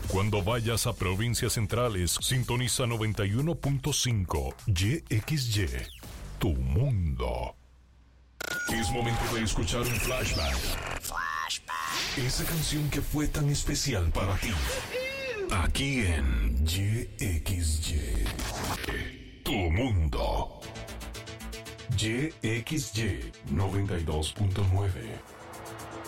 Cuando vayas a provincias centrales, sintoniza 91.5 YXY, tu mundo. Es momento de escuchar un flashback. Esa canción que fue tan especial para ti. Aquí en YXY, tu mundo. YXY 92.9.